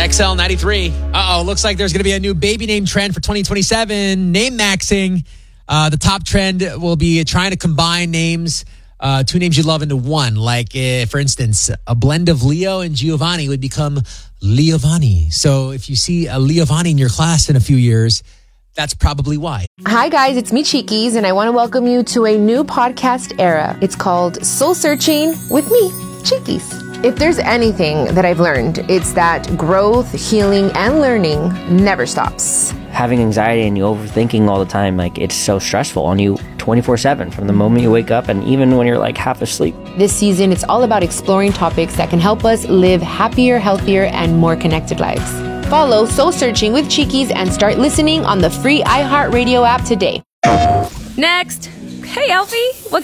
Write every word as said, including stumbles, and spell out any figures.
X L ninety-three. Uh-oh, looks like there's going to be a new baby name trend for twenty twenty-seven. Name maxing. Uh, the top trend will be trying to combine names, uh, two names you love into one. Like, uh, for instance, a blend of Leo and Giovanni would become Leovanni. So if you see a Leovanni in your class in a few years, that's probably why. Hi guys, it's me Cheekies, and I want to welcome you to a new podcast era. It's called Soul Searching with me, Cheekies. If there's anything that I've learned, it's that growth, healing, and learning never stops. Having anxiety and you overthinking all the time, like it's so stressful on you twenty-four seven from the moment you wake up and even when you're like half asleep. This season, it's all about exploring topics that can help us live happier, healthier, and more connected lives. Follow Soul Searching with Cheekies and start listening on the free iHeartRadio app today. Next. Hey, Elfie. What